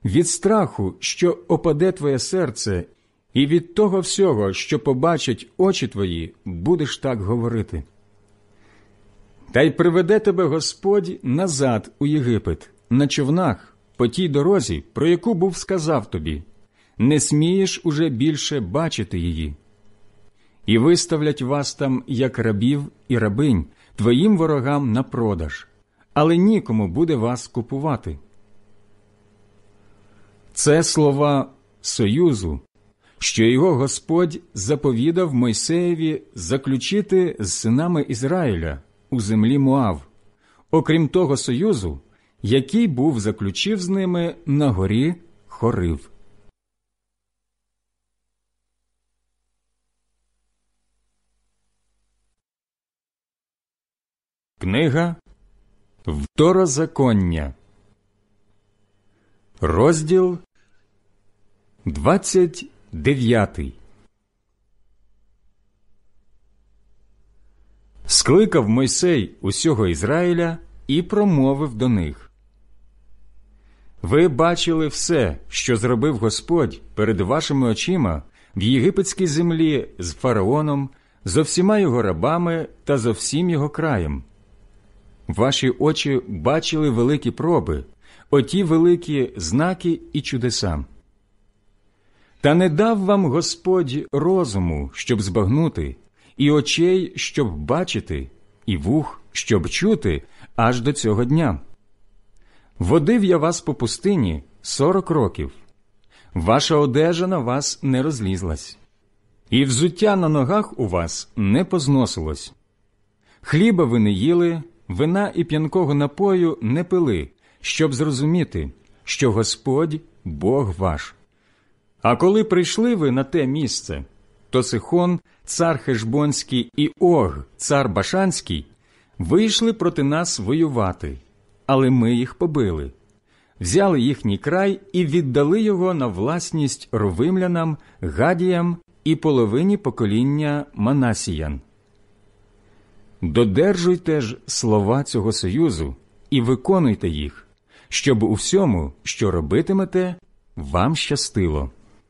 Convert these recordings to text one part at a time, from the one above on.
Від страху, що опаде твоє серце, і від того всього, що побачать очі твої, будеш так говорити. Та й приведе тебе Господь назад у Єгипет, на човнах, по тій дорозі, про яку був сказав тобі. Не смієш уже більше бачити її. І виставлять вас там, як рабів і рабинь, твоїм ворогам на продаж, але нікому буде вас купувати. Це слова союзу, що його Господь заповідав Мойсеєві заключити з синами Ізраїля у землі Моав, окрім того союзу, який був заключив з ними на горі Хорив. Книга Второзаконня, розділ 29. Скликав Мойсей усього Ізраїля і промовив до них: «Ви бачили все, що зробив Господь перед вашими очима в єгипетській землі з фараоном, зо всіма його рабами та зо всім його краєм. Ваші очі бачили великі проби, оті великі знаки і чудеса. Та не дав вам Господь розуму, щоб збагнути, і очей, щоб бачити, і вух, щоб чути, аж до цього дня. Водив я вас по пустині 40 років. Ваша одежа на вас не розлізлась, і взуття на ногах у вас не позносилось. Хліба ви не їли, вина і п'янкого напою не пили, щоб зрозуміти, що Господь – Бог ваш. А коли прийшли ви на те місце, то Сихон, цар Хешбонський, і Ог, цар Башанський, вийшли проти нас воювати, але ми їх побили. Взяли їхній край і віддали його на власність ровимлянам, гадіям і половині покоління Манасіян. Додержуйте ж слова цього союзу і виконуйте їх, щоб у всьому, що робитимете, вам щастило.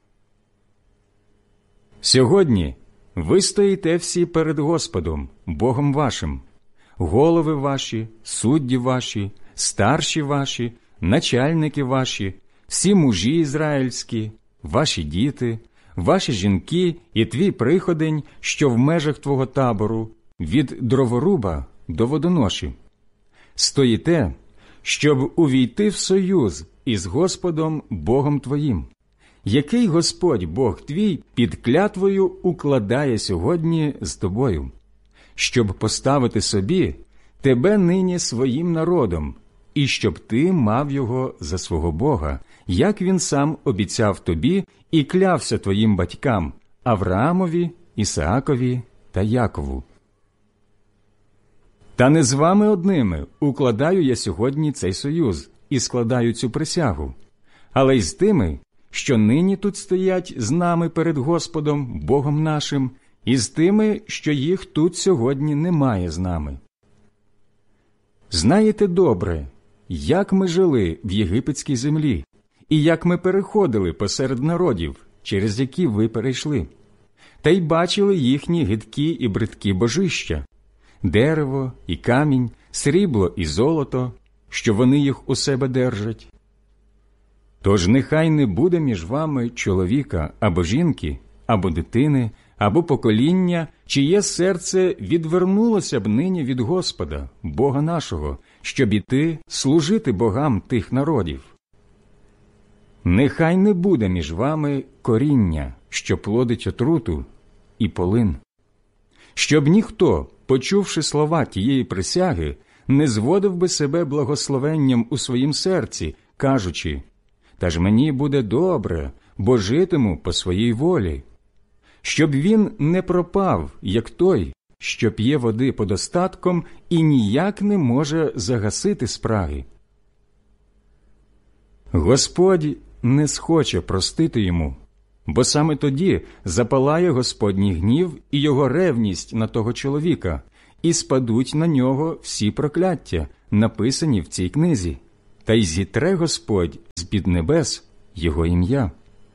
Сьогодні ви стоїте всі перед Господом, Богом вашим, голови ваші, судді ваші, старші ваші, начальники ваші, всі мужі ізраїльські, ваші діти, ваші жінки і твій приходень, що в межах твого табору, від дроворуба до водоноші. Стоїте, щоб увійти в союз із Господом Богом твоїм, який Господь Бог твій під клятвою укладає сьогодні з тобою, щоб поставити собі тебе нині своїм народом, і щоб ти мав його за свого Бога, як він сам обіцяв тобі і клявся твоїм батькам Авраамові, Ісаакові та Якову. Та не з вами одними укладаю я сьогодні цей союз і складаю цю присягу, але й з тими, що нині тут стоять з нами перед Господом, Богом нашим, і з тими, що їх тут сьогодні немає з нами. Знаєте добре, як ми жили в єгипетській землі, і як ми переходили посеред народів, через які ви перейшли, та й бачили їхні гидкі і бридкі божища, дерево і камінь, срібло і золото, що вони їх у себе держать. Тож нехай не буде між вами чоловіка або жінки, або дитини, або покоління, чиє серце відвернулося б нині від Господа, Бога нашого, щоб іти служити богам тих народів. Нехай не буде між вами коріння, що плодить отруту, і полин. Щоб ніхто, почувши слова тієї присяги, не зводив би себе благословенням у своїм серці, кажучи: «Та ж мені буде добре, бо житиму по своїй волі». Щоб він не пропав, як той, що п'є води подостатком і ніяк не може загасити спраги. Господь не схоче простити йому, бо саме тоді запалає Господній гнів і його ревність на того чоловіка, і спадуть на нього всі прокляття, написані в цій книзі, та й зітре Господь з-під небес його ім'я.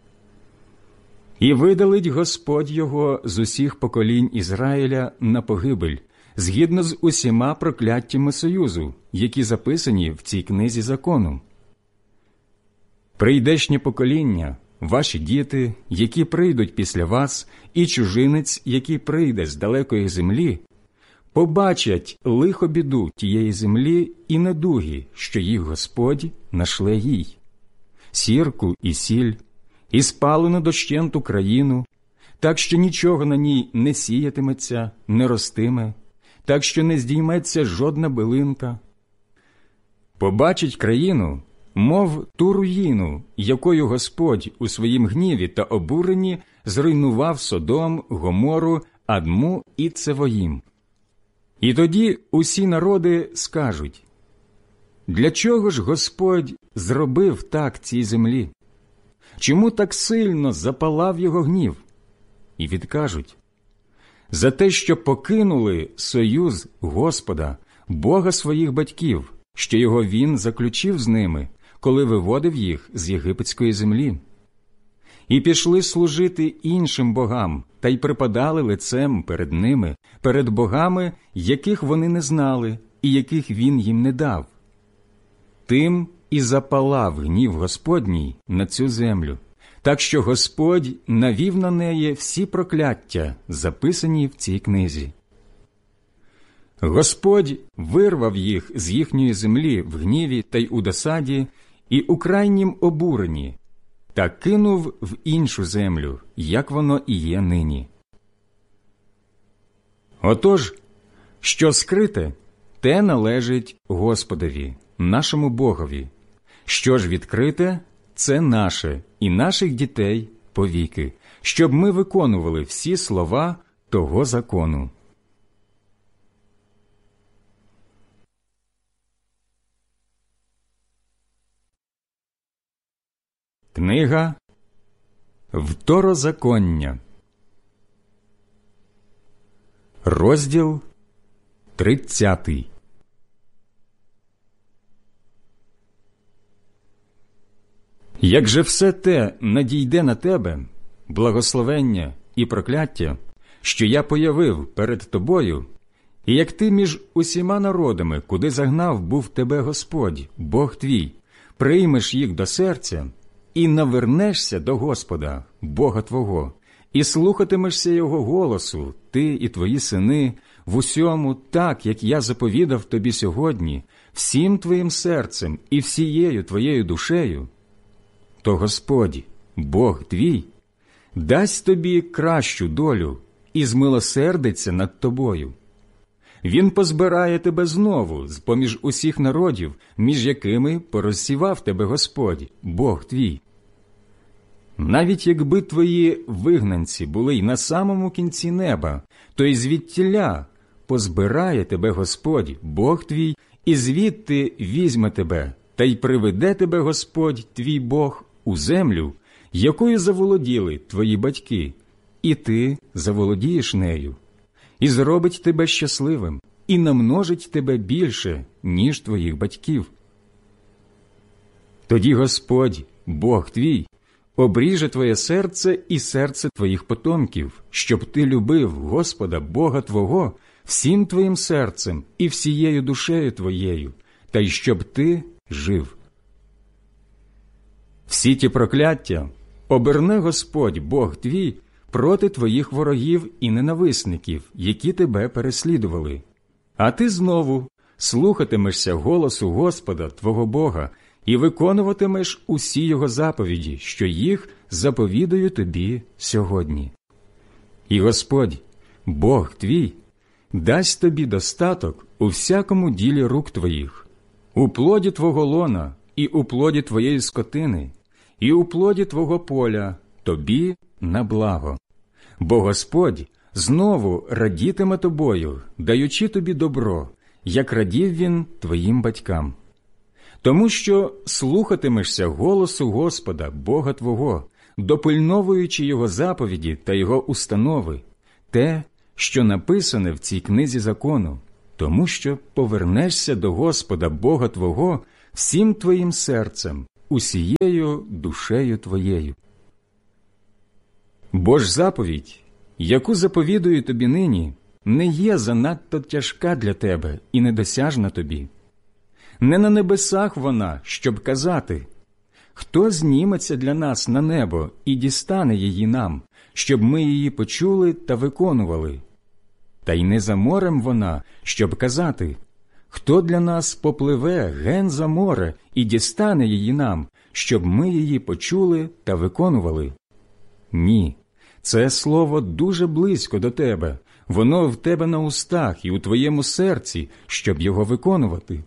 І видалить Господь його з усіх поколінь Ізраїля на погибель, згідно з усіма прокляттями союзу, які записані в цій книзі закону. Прийдешнє покоління, ваші діти, які прийдуть після вас, і чужинець, який прийде з далекої землі, побачать лихо-біду тієї землі і недуги, що їх Господь нашле їй, сірку і сіль, і спалену дощенту країну, так що нічого на ній не сіятиметься, не ростиме, так що не здійметься жодна билинка. Побачить країну, мов ту руїну, якою Господь у своїм гніві та обуренні зруйнував Содом, Гомору, Адму і Цевоїм. І тоді усі народи скажуть: для чого ж Господь зробив так цій землі? Чому так сильно запалав його гнів? І відкажуть: за те, що покинули союз Господа, Бога своїх батьків, що його Він заключив з ними, коли виводив їх з єгипетської землі. І пішли служити іншим богам, та й припадали лицем перед ними, перед богами, яких вони не знали, і яких Він їм не дав. Тим і запалав гнів Господній на цю землю, так що Господь навів на неї всі прокляття, записані в цій книзі. Господь вирвав їх з їхньої землі в гніві та й у досаді, і у крайнім обуренні, та кинув в іншу землю, як воно і є нині. Отож, що скрите, те належить Господові, нашому Богові. Що ж відкрите, це наше і наших дітей повіки, щоб ми виконували всі слова того закону. Книга Второзаконня, розділ 30. Як же все те надійде на тебе, благословення і прокляття, що я появив перед тобою, і як ти між усіма народами, куди загнав був тебе Господь, Бог твій, приймеш їх до серця, і навернешся до Господа, Бога твого, і слухатимешся Його голосу, ти і твої сини, в усьому так, як я заповідав тобі сьогодні, всім твоїм серцем і всією твоєю душею, то Господь, Бог твій, дасть тобі кращу долю і змилосердиться над тобою. Він позбирає тебе знову з-поміж усіх народів, між якими порозсівав тебе Господь, Бог твій. Навіть якби твої вигнанці були й на самому кінці неба, то й звідтіля позбирає тебе Господь, Бог твій, і звідти візьме тебе, та й приведе тебе Господь, твій Бог, у землю, якою заволоділи твої батьки, і ти заволодієш нею, і зробить тебе щасливим, і намножить тебе більше, ніж твоїх батьків. Тоді Господь, Бог твій, обріже твоє серце і серце твоїх потомків, щоб ти любив Господа, Бога твого, всім твоїм серцем і всією душею твоєю, та й щоб ти жив. Всі ті прокляття оберне Господь, Бог твій, проти твоїх ворогів і ненависників, які тебе переслідували. А ти знову слухатимешся голосу Господа, твого Бога, і виконуватимеш усі Його заповіді, що їх заповідаю тобі сьогодні. І Господь, Бог твій, дасть тобі достаток у всякому ділі рук твоїх, у плоді твого лона і у плоді твоєї скотини, і у плоді твого поля, тобі на благо. Бо Господь знову радітиме тобою, даючи тобі добро, як радів Він твоїм батькам. Тому що слухатимешся голосу Господа, Бога твого, допильновуючи Його заповіді та Його установи, те, що написане в цій книзі закону, тому що повернешся до Господа, Бога твого, всім твоїм серцем, усією душею твоєю. Бо ж заповідь, яку заповідую тобі нині, не є занадто тяжка для тебе і недосяжна тобі. Не на небесах вона, щоб казати: «Хто зніметься для нас на небо і дістане її нам, щоб ми її почули та виконували?» Та й не за морем вона, щоб казати: «Хто для нас попливе ген за море і дістане її нам, щоб ми її почули та виконували?» Ні, це слово дуже близько до тебе, воно в тебе на устах і у твоєму серці, щоб його виконувати.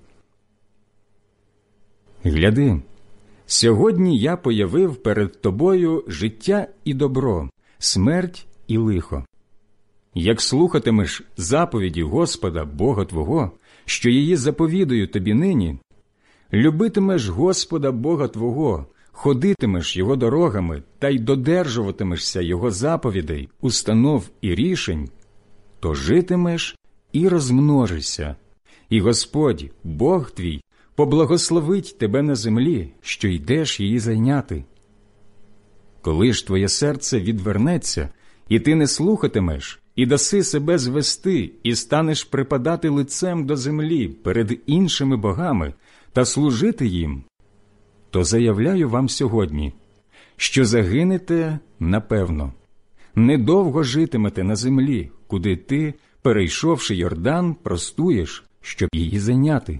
Гляди, сьогодні я появив перед тобою життя і добро, смерть і лихо. Як слухатимеш заповіді Господа, Бога твого, що її заповідую тобі нині, любитимеш Господа Бога твого, ходитимеш Його дорогами та й додержуватимешся Його заповідей, установ і рішень, то житимеш і розмножишся, і Господь, Бог твій, поблагословить тебе на землі, що йдеш її зайняти. Коли ж твоє серце відвернеться, і ти не слухатимеш, і даси себе звести, і станеш припадати лицем до землі перед іншими богами та служити їм, то заявляю вам сьогодні, що загинете напевно. Недовго житимете на землі, куди ти, перейшовши Йордан, простуєш, щоб її зайняти.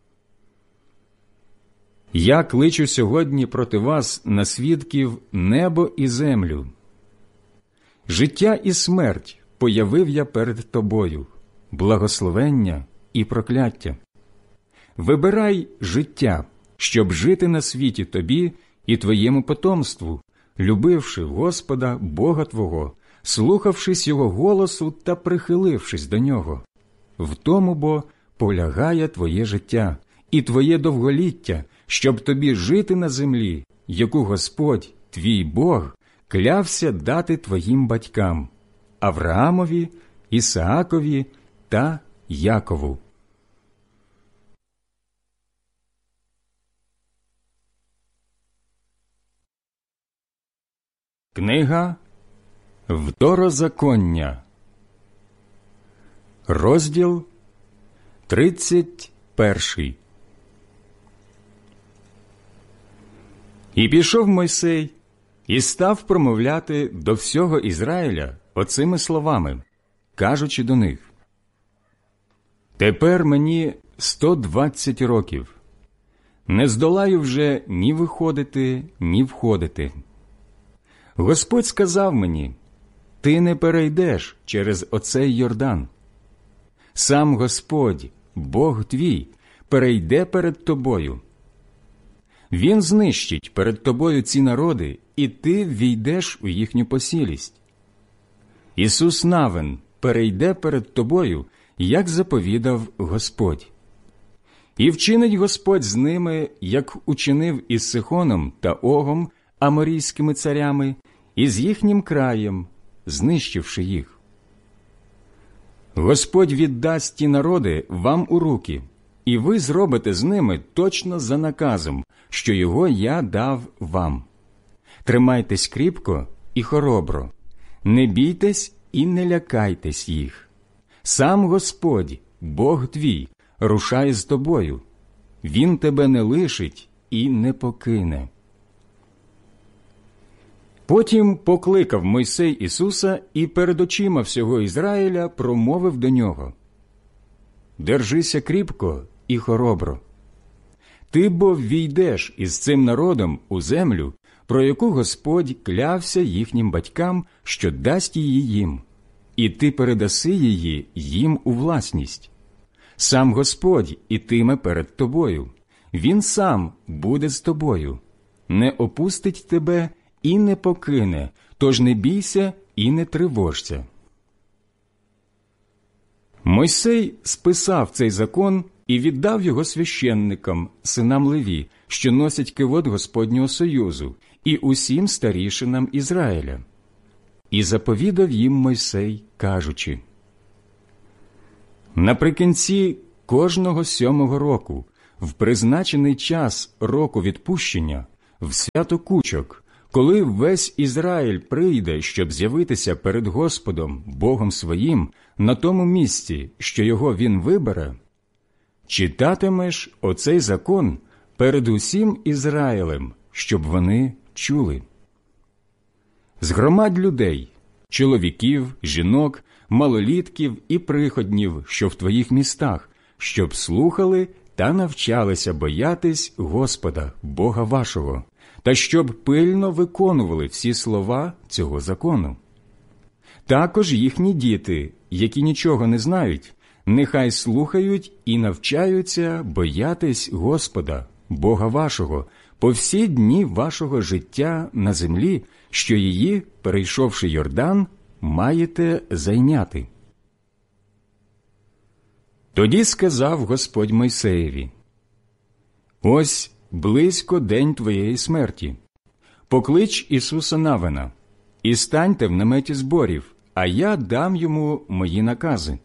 Я кличу сьогодні проти вас на свідків небо і землю. Життя і смерть появив я перед тобою, благословення і прокляття. Вибирай життя, щоб жити на світі тобі і твоєму потомству, любивши Господа Бога твого, слухавшись Його голосу та прихилившись до Нього. В тому бо полягає твоє життя і твоє довголіття, щоб тобі жити на землі, яку Господь, твій Бог, клявся дати твоїм батькам – Авраамові, Ісаакові та Якову. Книга Второзаконня, розділ 31. І пішов Мойсей, і став промовляти до всього Ізраїля оцими словами, кажучи до них: «Тепер мені 120 років. Не здолаю вже ні виходити, ні входити. Господь сказав мені: ти не перейдеш через оцей Йордан. Сам Господь, Бог твій, перейде перед тобою. Він знищить перед тобою ці народи, і ти ввійдеш у їхню посілість. Ісус Навин перейде перед тобою, як заповідав Господь. І вчинить Господь з ними, як учинив із Сихоном та Огом, аморійськими царями, і з їхнім краєм, знищивши їх. Господь віддасть ті народи вам у руки, і ви зробите з ними точно за наказом, що його я дав вам. Тримайтесь кріпко і хоробро, не бійтесь і не лякайтесь їх. Сам Господь, Бог твій, рушає з тобою. Він тебе не лишить і не покине». Потім покликав Мойсей Ісуса і перед очима всього Ізраїля промовив до нього: «Держися кріпко і хоробро. Ти бо ввійдеш із цим народом у землю, про яку Господь клявся їхнім батькам, що дасть її їм, і ти передаси її їм у власність. Сам Господь ітиме перед тобою, Він сам буде з тобою, не опустить тебе і не покине, тож не бійся і не тривожся». Мойсей списав цей закон і віддав його священникам, синам Леві, що носять кивот Господнього союзу, і усім старішинам Ізраїля. І заповідав їм Мойсей, кажучи: «Наприкінці кожного 7-го року в призначений час року відпущення, в свято кучок, коли весь Ізраїль прийде, щоб з'явитися перед Господом, Богом своїм, на тому місці, що його він вибере, читатимеш оцей закон перед усім Ізраїлем, щоб вони чули. Згромадь людей, чоловіків, жінок, малолітків і приходнів, що в твоїх містах, щоб слухали та навчалися боятись Господа, Бога вашого, та щоб пильно виконували всі слова цього закону. Також їхні діти, які нічого не знають, нехай слухають і навчаються боятись Господа, Бога вашого, по всі дні вашого життя на землі, що її, перейшовши Йордан, маєте зайняти. Тоді сказав Господь Мойсеєві: «Ось близько день твоєї смерті. Поклич Ісуса Навина, і станьте в наметі зборів, а я дам йому мої накази».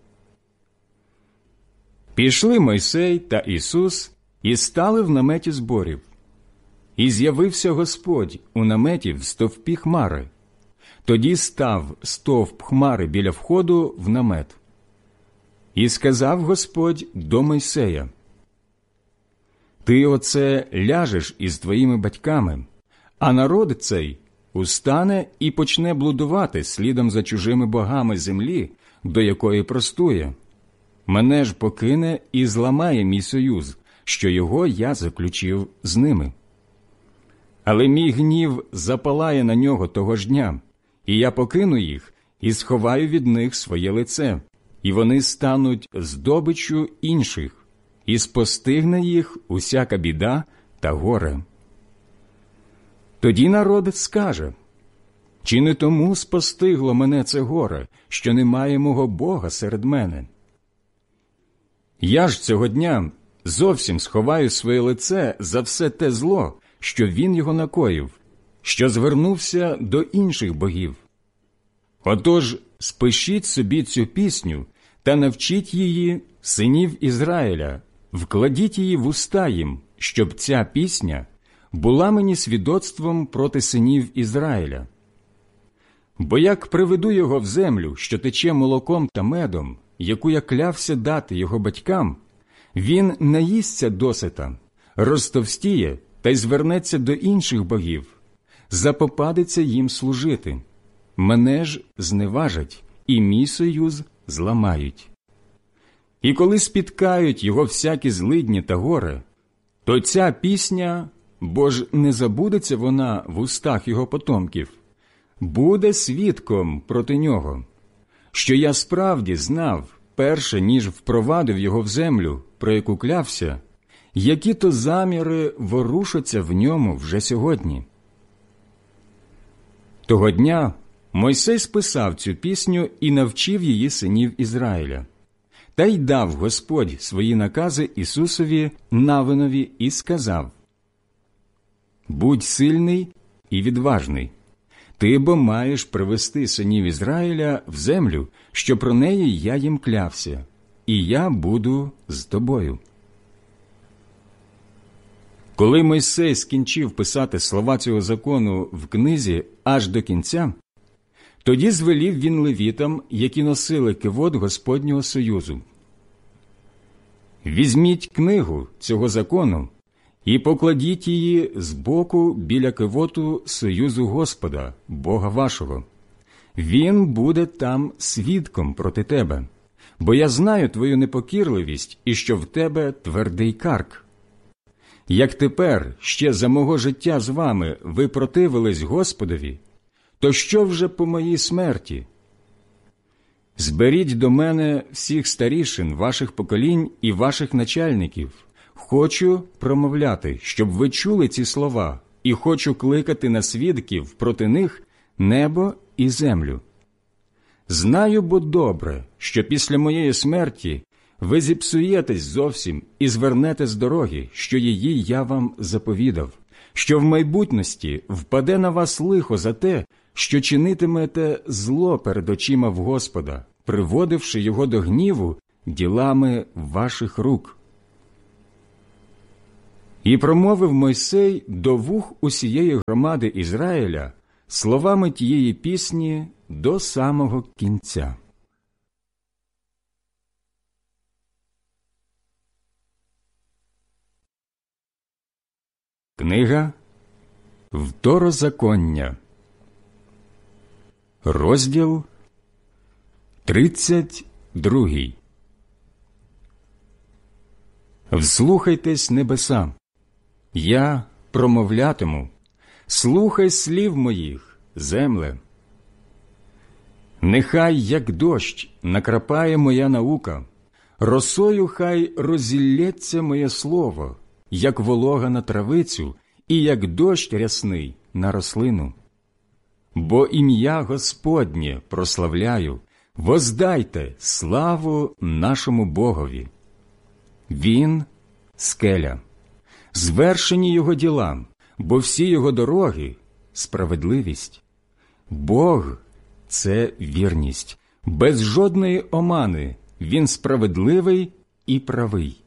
Пішли Мойсей та Ісус і стали в наметі зборів. І з'явився Господь у наметі в стовпі хмари. Тоді став стовп хмари біля входу в намет. І сказав Господь до Мойсея: «Ти оце ляжеш із твоїми батьками, а народ цей устане і почне блудувати слідом за чужими богами землі, до якої простує. Мене ж покине і зламає мій союз, що його я заключив з ними. Але мій гнів запалає на нього того ж дня, і я покину їх і сховаю від них своє лице, і вони стануть здобиччю інших, і спостигне їх усяка біда та горе. Тоді народ скаже: чи не тому спостигло мене це горе, що немає мого Бога серед мене? Я ж цього дня зовсім сховаю своє лице за все те зло, що він його накоїв, що звернувся до інших богів. Отож, спишіть собі цю пісню та навчіть її синів Ізраїля, вкладіть її в уста їм, щоб ця пісня була мені свідоцтвом проти синів Ізраїля. Бо як приведу його в землю, що тече молоком та медом, яку я клявся дати його батькам, він наїсться досита, розтовстіє та й звернеться до інших богів, запопадеться їм служити. Мене ж зневажать, і мій союз зламають. І коли спіткають його всякі злидні та горе, то ця пісня, бо ж не забудеться вона в устах його потомків, буде свідком проти нього, що я справді знав, перше ніж впровадив його в землю, про яку клявся, які то заміри ворушаться в ньому вже сьогодні. Того дня Мойсей списав цю пісню і навчив її синів Ізраїля. Та й дав Господь свої накази Ісусові Навинові і сказав: «Будь сильний і відважний. Ти бо маєш привести синів Ізраїля в землю, що про неї я їм клявся, і я буду з тобою». Коли Мойсей скінчив писати слова цього закону в книзі аж до кінця, тоді звелів він левітам, які носили кивот Господнього союзу: «Візьміть книгу цього закону і покладіть її збоку біля кивоту союзу Господа, Бога вашого. Він буде там свідком проти тебе, бо я знаю твою непокірливість і що в тебе твердий карк. Як тепер ще за мого життя з вами ви противились Господові, то що вже по моїй смерті? Зберіть до мене всіх старішин ваших поколінь і ваших начальників. Хочу промовляти, щоб ви чули ці слова, і хочу кликати на свідків проти них небо і землю. Знаю бо добре, що після моєї смерті ви зіпсуєтесь зовсім і звернете з дороги, що її я вам заповідав, що в майбутності впаде на вас лихо за те, що чинитимете зло перед очима в Господа, приводивши його до гніву ділами ваших рук». І промовив Мойсей до вух усієї громади Ізраїля словами тієї пісні до самого кінця. Книга Второзаконня, розділ 32. Вслухайтесь, небеса, я промовлятиму, слухай слів моїх, земле. Нехай, як дощ, накрапає моя наука, росою хай розілється моє слово, як волога на травицю і як дощ рясний на рослину. Бо ім'я Господнє прославляю, воздайте славу нашому Богові. Він – скеля, звершені його діла, бо всі його дороги – справедливість. Бог – це вірність, без жодної омани, він справедливий і правий.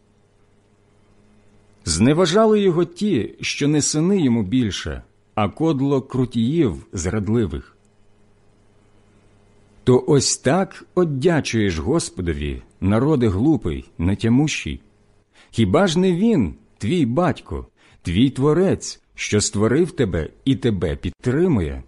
Зневажали його ті, що не сини йому більше, а кодло крутіїв зрадливих. То ось так одячуєш Господові, народи глупий, нетямущий. Хіба ж не він, твій батько, твій творець, що створив тебе і тебе підтримує?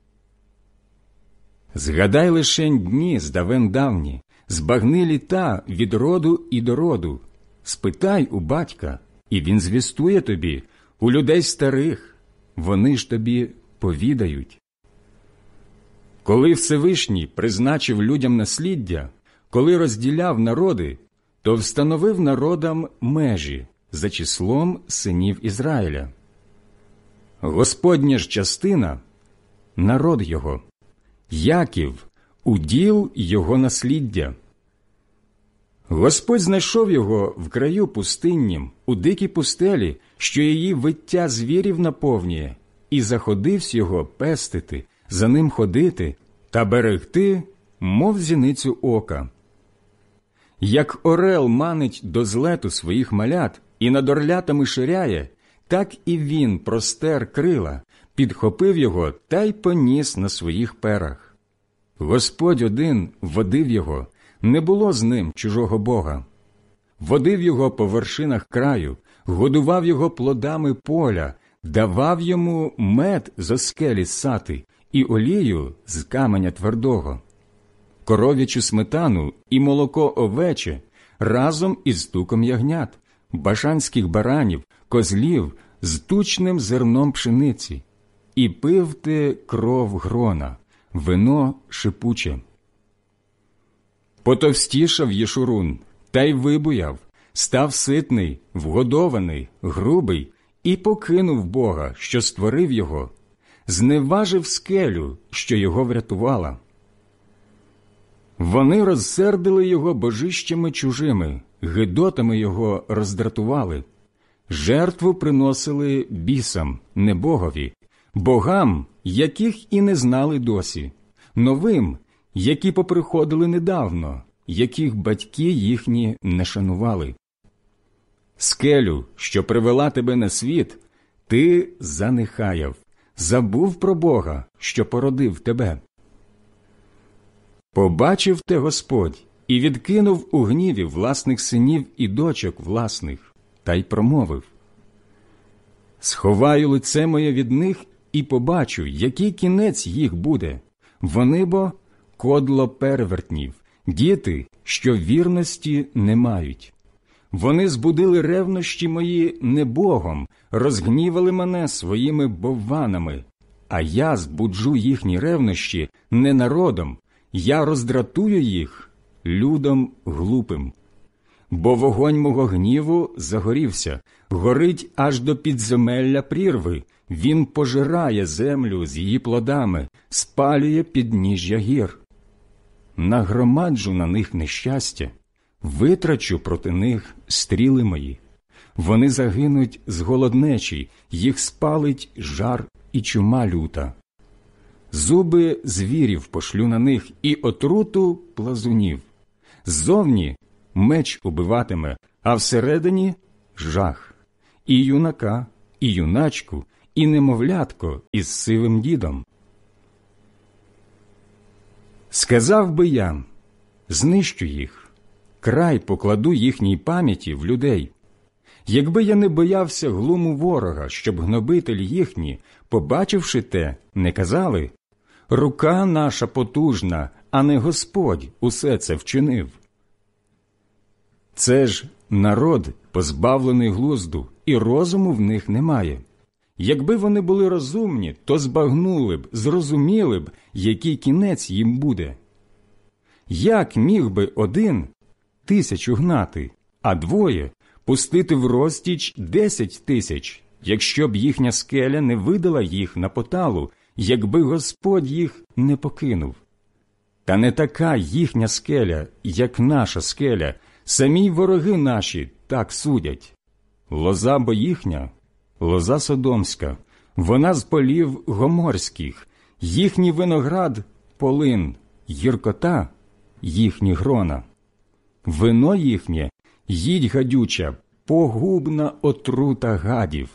Згадай лишень дні здавен давні, збагни літа від роду і до роду. Спитай у батька, і він звістує тобі, у людей старих, вони ж тобі повідають. Коли Всевишній призначив людям насліддя, коли розділяв народи, то встановив народам межі за числом синів Ізраїля. Господня ж частина – народ його, Яків – уділ його насліддя. Господь знайшов його в краю пустиннім, у дикій пустелі, що її виття звірів наповнює, і заходивсь його пестити, за ним ходити та берегти, мов зіницю ока. Як орел манить до злету своїх малят і над орлятами ширяє, так і він простер крила, підхопив його та й поніс на своїх перах. Господь один водив його, не було з ним чужого Бога. Водив його по вершинах краю, годував його плодами поля, давав йому мед зо скелі ссати і олію з каменя твердого, коров'ячу сметану і молоко овече разом із туком ягнят, башанських баранів, козлів з тучним зерном пшениці, і пив ти кров грона, вино шипуче. Потовстішав Єшурун, та й вибуяв, став ситний, вгодований, грубий, і покинув Бога, що створив його, зневажив скелю, що його врятувала. Вони розсердили його божищами чужими, гидотами його роздратували. Жертву приносили бісам, не Богові, богам, яких і не знали досі, новим, які поприходили недавно, яких батьки їхні не шанували. Скелю, що привела тебе на світ, ти занехаяв, забув про Бога, що породив тебе. Побачив те Господь і відкинув у гніві власних синів і дочок власних, та й промовив: «Сховаю лице моє від них і побачу, який кінець їх буде. Вони бо кодло перевертнів, діти, що вірності не мають. Вони збудили ревнощі мої не Богом, розгнівали мене своїми бовванами, а я збуджу їхні ревнощі не народом, я роздратую їх людом глупим. Бо вогонь мого гніву загорівся, горить аж до підземелля прірви, він пожирає землю з її плодами, спалює підніжжя гір. Нагромаджу на них нещастя, витрачу проти них стріли мої. Вони загинуть з голоднечі, їх спалить жар і чума люта. Зуби звірів пошлю на них і отруту плазунів. Ззовні меч убиватиме, а всередині – жах. і юнака, і юначку, і немовлятко із сивим дідом. Сказав би я, знищу їх, край покладу їхній пам'яті в людей. Якби я не боявся глуму ворога, щоб гнобителі їхні, побачивши те, не казали: рука наша потужна, а не Господь усе це вчинив. Це ж народ, позбавлений глузду, і розуму в них немає. Якби вони були розумні, то збагнули б, зрозуміли б, який кінець їм буде. Як міг би один 1000 гнати, а двоє пустити в розтіч 10 000, якщо б їхня скеля не видала їх на поталу, якби Господь їх не покинув? Та не така їхня скеля, як наша скеля, самі вороги наші так судять. Лоза бо їхня, лоза содомська, вона з полів гоморських, їхній виноград – полин, гіркота – їхні грона. Вино їхнє – їдь гадюча, погубна отрута гадів.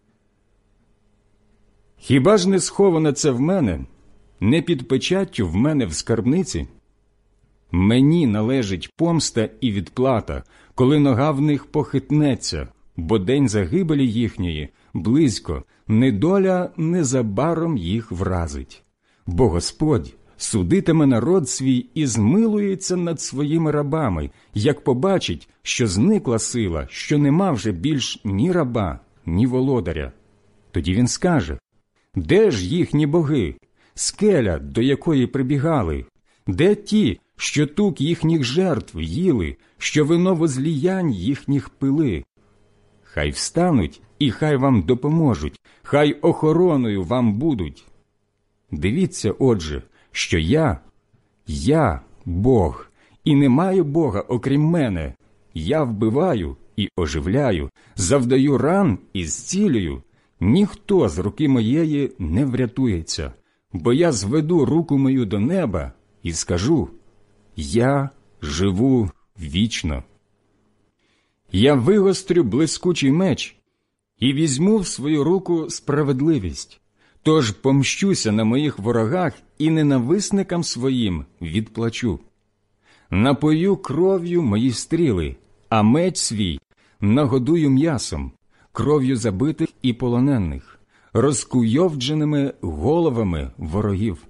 Хіба ж не сховано це в мене, не під печаттю в мене в скарбниці? Мені належить помста і відплата, коли нога в них похитнеться, бо день загибелі їхньої близько, недоля незабаром їх вразить. Бо Господь судитиме народ свій і змилується над своїми рабами, як побачить, що зникла сила, що нема вже більш ні раба, ні володаря. Тоді він скаже: де ж їхні боги, скеля, до якої прибігали? Де ті, що тук їхніх жертв їли, що вино возліянь їхніх пили? Хай встануть і хай вам допоможуть, хай охороною вам будуть. Дивіться, отже, що я Бог, і немає Бога окрім мене. Я вбиваю і оживляю, завдаю ран і зцілюю. Ніхто з руки моєї не врятується, бо я зведу руку мою до неба і скажу: я живу вічно. Я вигострю блискучий меч і візьму в свою руку справедливість. Тож помщуся на моїх ворогах і ненависникам своїм відплачу. Напою кров'ю мої стріли, а меч свій нагодую м'ясом, кров'ю забитих і полонених, розкуйовдженими головами ворогів.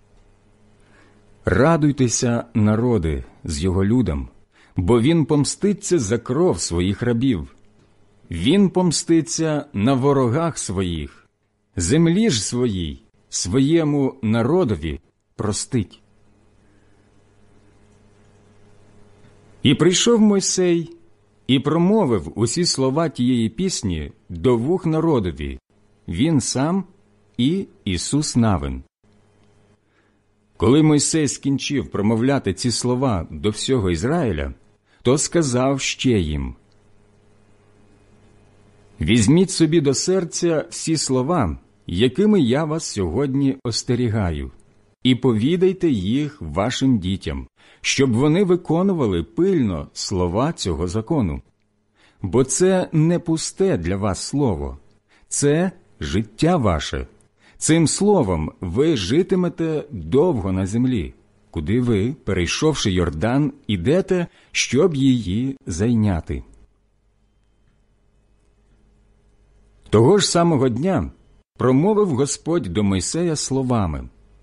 Радуйтеся, народи, з його людом, бо він помститься за кров своїх рабів. Він помститься на ворогах своїх. Землі ж своїй, своєму народові простить. І прийшов Мойсей, і промовив усі слова тієї пісні до вух народові, він сам і Ісус Навин. Коли Мойсей скінчив промовляти ці слова до всього Ізраїля, то сказав ще їм: візьміть собі до серця всі слова, якими я вас сьогодні остерігаю, і повідайте їх вашим дітям, щоб вони виконували пильно слова цього закону. Бо це не пусте для вас слово, це життя ваше. Цим словом ви житимете довго на землі, куди ви, перейшовши Йордан, ідете, щоб її зайняти. Того ж самого дня промовив Господь до Мойсея словами: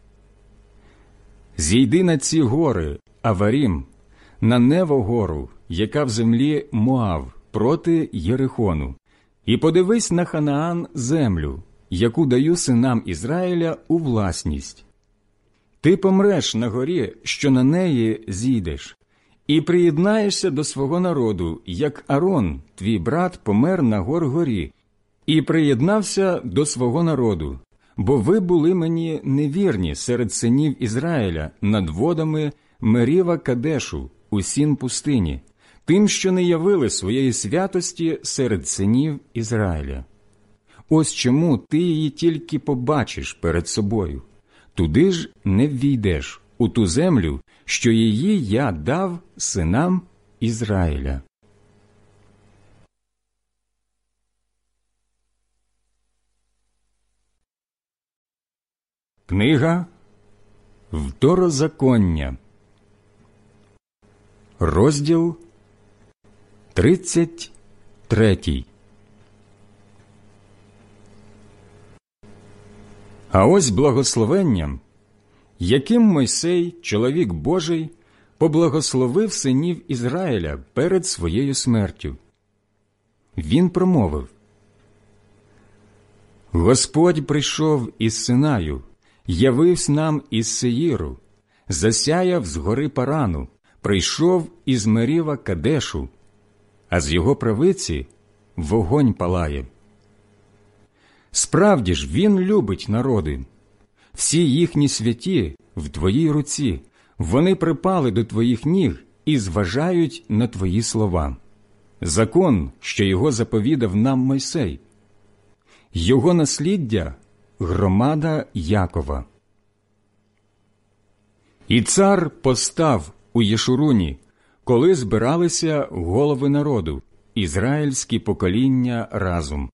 «Зійди на ці гори, Аварім, на Нево гору, яка в землі Моав, проти Єрихону, і подивись на Ханаан землю, яку даю синам Ізраїля у власність. Ти помреш на горі, що на неї зійдеш, і приєднаєшся до свого народу, як Арон, твій брат, помер на гор-горі, і приєднався до свого народу, бо ви були мені невірні серед синів Ізраїля над водами Меріва Кадешу у Сін пустині, тим, що не явили своєї святості серед синів Ізраїля. Ось чому ти її тільки побачиш перед собою, туди ж не ввійдеш, у ту землю, що її я дав синам Ізраїля». Книга Второзаконня, розділ 33. А ось благословенням, яким Мойсей, чоловік Божий, поблагословив синів Ізраїля перед своєю смертю. Він промовив: «Господь прийшов із Синаю, явився нам із Сеїру, засяяв з гори Парану, прийшов із Меріва Кадешу, а з його правиці вогонь палає. Справді ж, він любить народи. Всі їхні святі в твоїй руці, вони припали до твоїх ніг і зважають на твої слова. Закон, що його заповідав нам Мойсей. Його насліддя – громада Якова. І цар постав у Єшуруні, коли збиралися голови народу, ізраїльські покоління разом.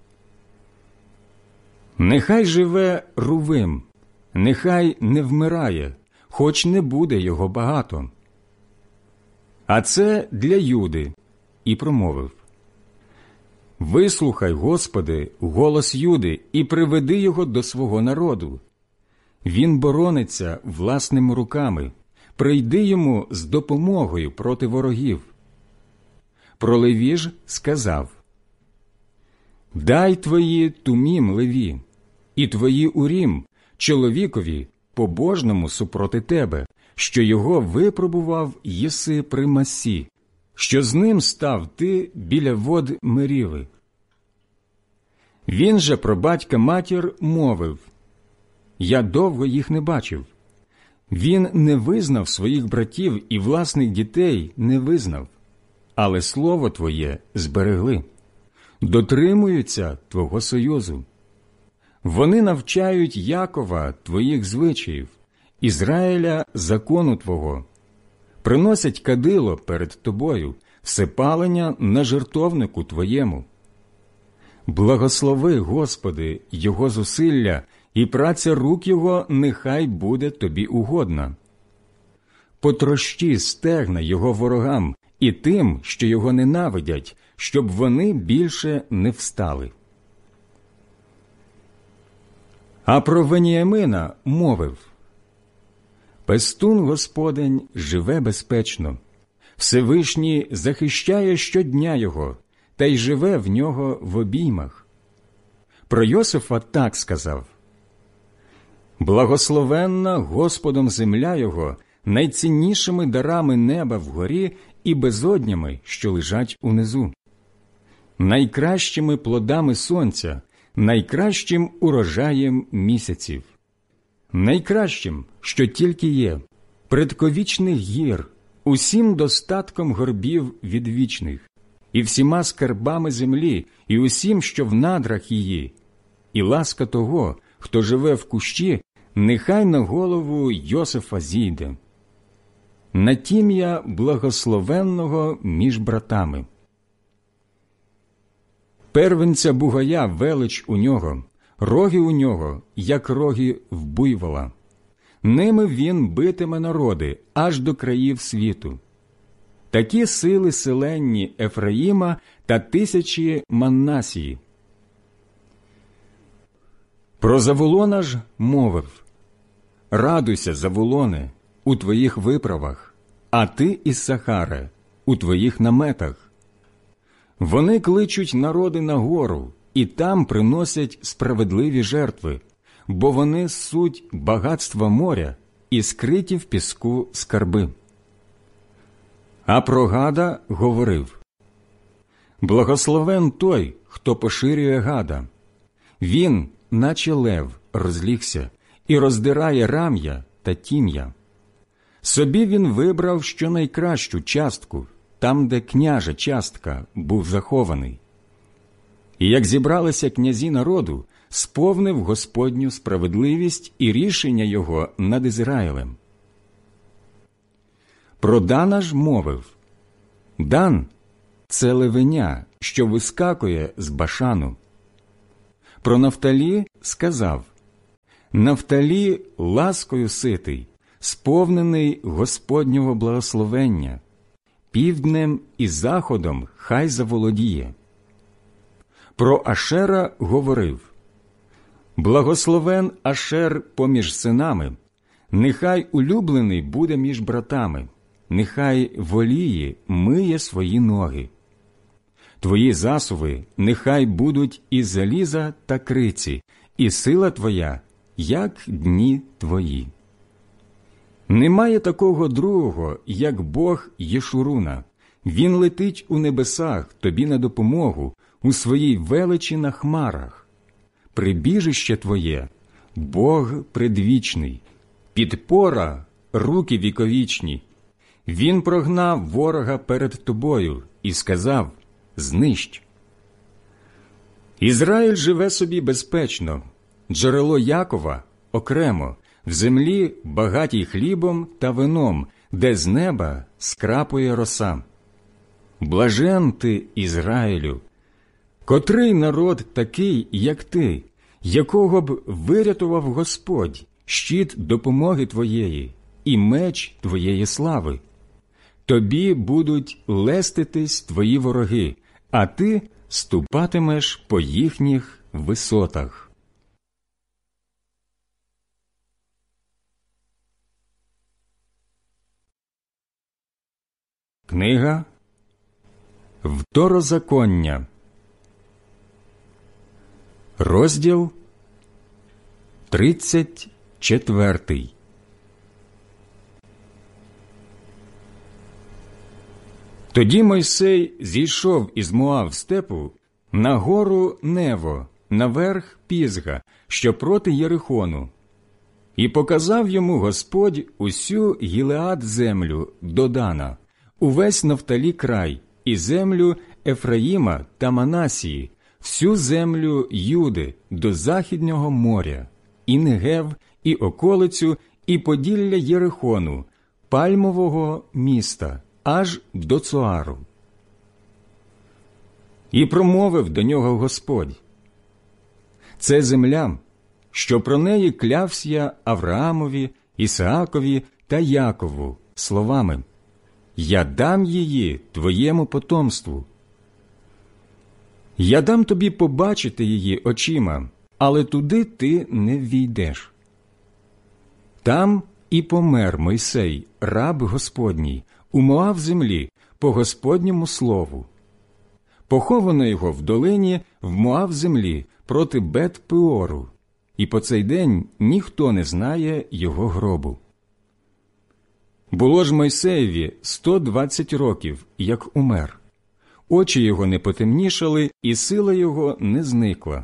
Нехай живе Рувим, нехай не вмирає, хоч не буде його багато. А це для Юди, і промовив: «Вислухай, Господи, голос Юди і приведи його до свого народу. Він борониться власними руками, прийди йому з допомогою проти ворогів». Про Леві ж сказав: «Дай твої Тумім Леві, і твої Урім чоловікові побожному супроти тебе, що його випробував єси при Массі, що з ним став ти біля вод Меріви». Він же про батька-матір мовив: «Я довго їх не бачив». Він не визнав своїх братів і власних дітей не визнав, але слово твоє зберегли, дотримуються твого союзу. Вони навчають Якова твоїх звичаїв, Ізраїля закону твого, приносять кадило перед тобою, всепалення на жертовнику твоєму. Благослови, Господи, його зусилля, і праця рук його нехай буде тобі угодна. Потрощи стегна його ворогам і тим, що його ненавидять, щоб вони більше не встали. А про Веніамина мовив: «Пестун Господень живе безпечно, Всевишній захищає щодня його, та й живе в нього в обіймах». Про Йосифа так сказав: «Благословенна Господом земля його найціннішими дарами неба вгорі і безоднями, що лежать унизу, найкращими плодами сонця, найкращим урожаєм місяців, найкращим, що тільки є, предковічних гір, усім достатком горбів відвічних, і всіма скарбами землі, і усім, що в надрах її, і ласка того, хто живе в кущі, нехай на голову Йосифа зійде. На тім'я благословенного між братами. Первенця бугая велич у нього, роги у нього, як роги в буйвола. Ними він битиме народи аж до країв світу. Такі сили селенні Ефраїма та тисячі Манасії. Про Завулона ж мовив: «Радуйся, Завулоне, у твоїх виправах, а ти, Іссахаре, у твоїх наметах. Вони кличуть народи на гору, і там приносять справедливі жертви, бо вони суть багатства моря і скриті в піску скарби». А про Гада говорив: «Благословен той, хто поширює Гада. Він, наче лев, розлігся і роздирає рам'я та тім'я. Собі він вибрав щонайкращу частку, там, де княжа частка був захований. І як зібралися князі народу, сповнив Господню справедливість і рішення його над Ізраїлем». Про Дана ж мовив: «Дан – це левеня, що вискакує з Башану». Про Нафталі сказав: Нафталі ласкою ситий, сповнений Господнього благословення, півднем і заходом хай заволодіє. Про Ашера говорив: благословен Ашер поміж синами, нехай улюблений буде між братами, нехай воліє миє свої ноги. Твої засуви нехай будуть із заліза та криці, і сила твоя, як дні твої. Немає такого другого, як Бог Єшуруна. Він летить у небесах тобі на допомогу, у своїй величі на хмарах. Прибіжище твоє – Бог предвічний, підпора – руки віковічні. Він прогнав ворога перед тобою і сказав: знищ. Ізраїль живе собі безпечно, джерело Якова окремо, в землі багатій хлібом та вином, де з неба скрапує роса. Блажен ти, Ізраїлю! Котрий народ такий, як ти, якого б вирятував Господь, щит допомоги твоєї і меч твоєї слави? Тобі будуть леститись твої вороги, а ти ступатимеш по їхніх висотах. Книга Второзаконня, розділ 34. Тоді Мойсей зійшов із Моав степу на гору Нево, наверх Пізга, що проти Єрихону. І показав йому Господь усю Гілеад землю до Дана, увесь Нафталі край, і землю Ефраїма та Манасії, всю землю Юди до Західнього моря, і Негев, і околицю, і поділля Єрихону, пальмового міста, аж до Цоару. І промовив до нього Господь: це земля, що про неї клявся я Авраамові, Ісаакові та Якову словами: я дам її твоєму потомству. Я дам тобі побачити її очима, але туди ти не ввійдеш. Там і помер Мойсей, раб Господній, у Моав землі, по Господньому слову. Поховано його в долині в Моав землі проти Бет-Пеору, і по цей день ніхто не знає його гробу. Було ж Мойсеєві 120 років, як умер. Очі його не потемнішали, і сила його не зникла.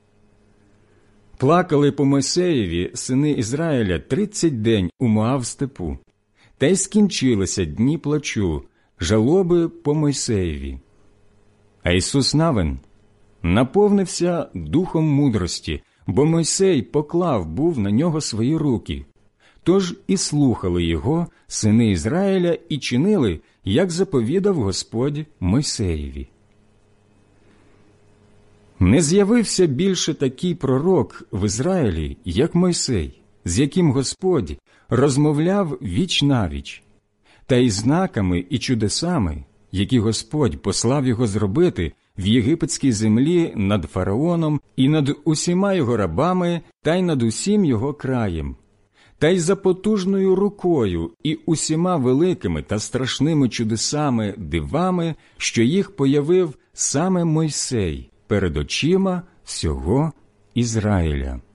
Плакали по Мойсеєві сини Ізраїля 30 день у Моав степу. Та й скінчилися дні плачу, жалоби по Мойсеєві. А Ісус Навин наповнився духом мудрості, бо Мойсей поклав був на нього свої руки. Тож і слухали його сини Ізраїля і чинили, як заповідав Господь Мойсеєві. Не з'явився більше такий пророк в Ізраїлі, як Мойсей, з яким Господь розмовляв віч-навіч, та й знаками і чудесами, які Господь послав його зробити в єгипетській землі над фараоном і над усіма його рабами та й над усім його краєм, та й за потужною рукою і усіма великими та страшними чудесами, дивами, що їх появив саме Мойсей перед очима всього Ізраїля.